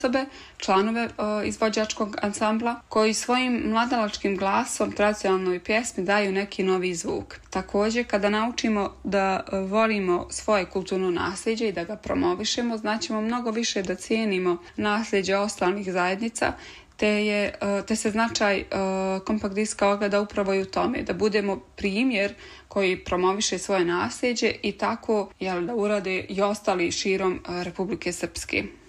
osobe, članove izvođačkog ansambla, koji svojim mladalačkim glasom tradicionalnoj pjesmi daju neki novi zvuk. Također, kada naučimo da volimo svoje kulturno nasljeđe i da ga promovišemo, znaćemo mnogo više da cijenimo nasljeđe ostalih zajednica, te se značaj kompakt diska ogleda upravo i u tome, da budemo primjer koji promoviše svoje nasljeđe i tako da urade i ostali širom Republike Srpske.